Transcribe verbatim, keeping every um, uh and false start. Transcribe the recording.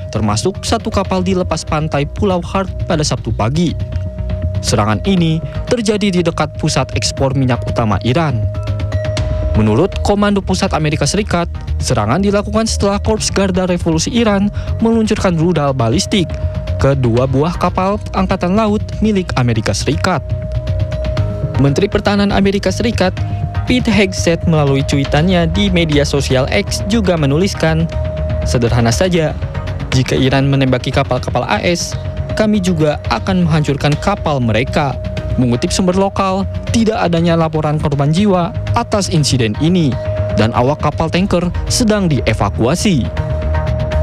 termasuk satu kapal di lepas pantai Pulau Hart pada Sabtu pagi. Serangan ini terjadi di dekat pusat ekspor minyak utama Iran. Menurut Komando Pusat Amerika Serikat, serangan dilakukan setelah Korps Garda Revolusi Iran meluncurkan rudal balistik ke dua buah kapal angkatan laut milik Amerika Serikat. Menteri Pertahanan Amerika Serikat, Pete Hegseth, melalui cuitannya di media sosial X juga menuliskan, "Sederhana saja, jika Iran menembaki kapal-kapal A S, kami juga akan menghancurkan kapal mereka." Mengutip sumber lokal, tidak adanya laporan korban jiwa atas insiden ini, dan awak kapal tanker sedang dievakuasi.